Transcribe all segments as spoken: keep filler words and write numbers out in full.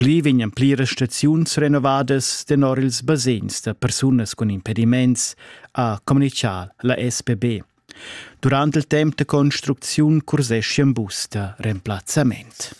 Pli vegnan plire staziuns renovadas denor ils basens de persunas con impediments a comunicar la S B B. Durant il temp de construcziun cursesce un bus de reemplazzament.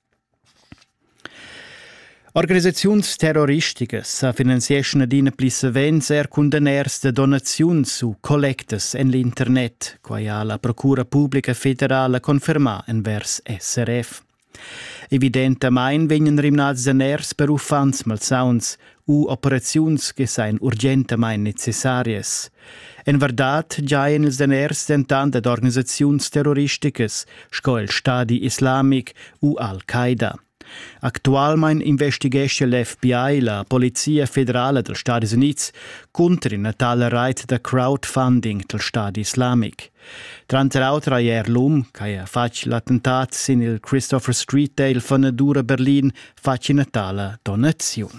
Organisaziuns terroristiches a finanzieschen adina pli savens er condanners de donaziuns su collectes en l'internet, quai ha la Procura Pubblica Federala confermà envers S R F. Evidentamain vegnan rimnats daners per uffants malsauns u operaziuns che sain urgentamain necessarias. En verdad, giaien ils daners dentant ad organisaziuns terroristiches, sco il Stadi Islamic u Al-Qaeda. Actualmein investigesce l'F B I, la Polizia Federale dels Stadis Units, contra una tale reit de crowdfunding del Stadi Islamic. Trant l'autra ier l'um, che ha fatto l'attentat sin il Christopher Street Dale Fanadura Berlin, faccia una tale donazione.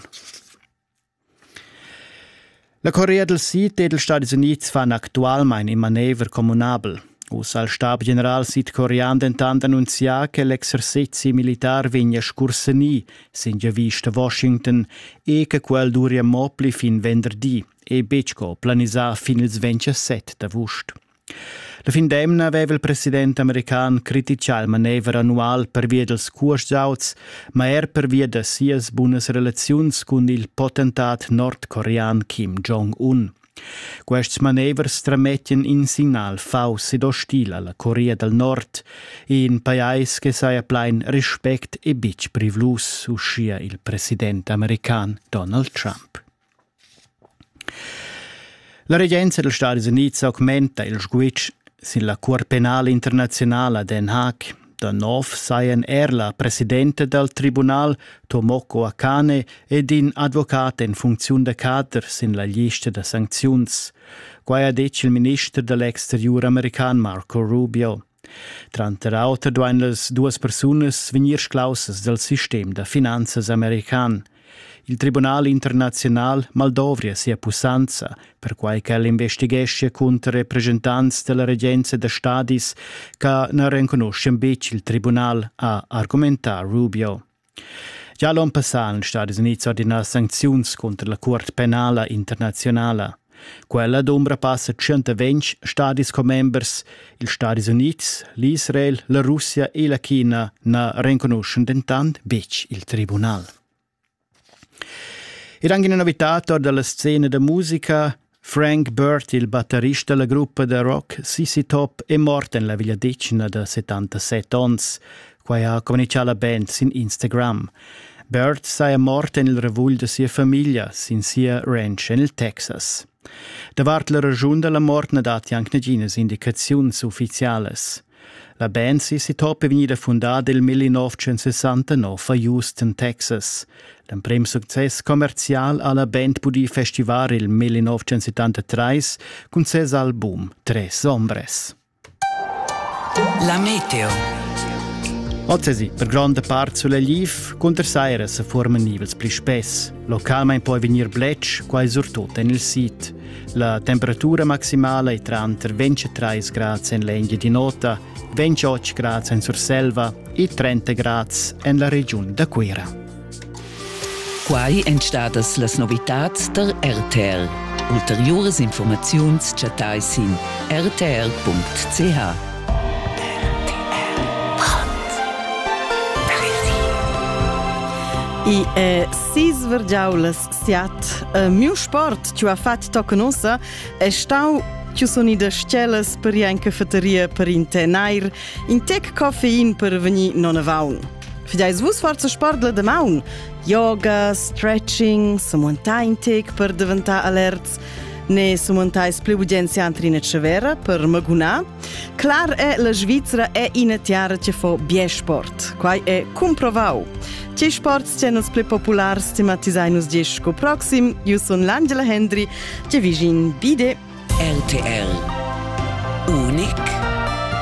La Corea del Sud e dels Stadis Units fan actualmein in manever comunabel. Us al Stab General Sudcorean dentant annunciar che l'exercizi militar vegna scurseni, sin già vista Washington, e che quel duria mopli fin venerdì, e becco planisà fin il ventisette d'agost. La fin d'emna aveva il presidente american criticà il manever annual per via dels cursjauts, ma er per via de sias bunas relaziuns con il potentat nordcorean Kim Jong-un. Quests manevers trametien in signal faus ed ostil alla Corea del Nord, in pais che saia plain respect e bic privlus, uscia il presidente american Donald Trump. La regenza dels Stati Units augmenta il sguic sin la Cor Penale Internazionale a Den Haag. Da nov saien er la presidente del tribunal Tomoko Akane ed in advocata in funzione de cader sin la lista de sancziuns, quai ha detto il ministro dell'exterior american Marco Rubio. Trant l'auter duain las duas persunas venir sclausas del sistem de finanzas american. Il Tribunal Internazional maldovria sia pussanza, per quai che l'investigesce contra representants della regenza de stadis che ne riconoscen bec il Tribunal a argumentar Rubio. Già l'an passato gli Stati Uniti ordinano sanzioni contro la Corte Penale Internazionale. Quella d'ombra passa centoventi stati co-members, gli Stati Uniti, l'Israel, la Russia e la Cina ne riconoscono intanto bec il Tribunal. Ed anche una novità dalla scena de musica, Frank Burt, il batterista della gruppa de rock C C Top, è morto nella villa decina de settantasette anni, quai ha comunicato la band sin Instagram. Burt sei morto nel revuglio de sia famiglia, sin sia ranch nel Texas. Davart la ragione della morte ne dati anche negines indicazioni ufficiales. La band C C Top è venuta fondata nel millenovecentosessantanove a Houston, Texas. Il primo successo commerciale alla band pudi festivare il millenovecentosettantatré con sei album, Tres Hombres. La meteo. Oggi, per grande parte sulla Liv, contra Saira si formano nivels più spessi. Localmente può venire blecci, quasi soprattutto nel sito. La temperatura maximale è tra ventitré gradi in Lengia di Nota, ventotto gradi in Surselva e trenta gradi nella regione da Quera. Quai entstadas las novitats der R T R. Ulteriores informaziuns chatais in r t r punct c h. I eh, sis vergiaulas siat a miu sport ci ha fatto tocca nossa è stau ci sono i descelas per in cafeteria per in tenair in tec caffein per veni non avaun. Fideis vus forza sport la demaun. Yoga, stretching, samontai in tec per diventare alerts, ne samontai spleugenza antrina cevera per maguna. Clar è la Svizzera è in tiara che fa bie sport, quai è comprovau. Ce sports ce nos ple populars tematizzai nos diesco proxim, io son l'Angela Hendry, che vigin bide. R T R. Unic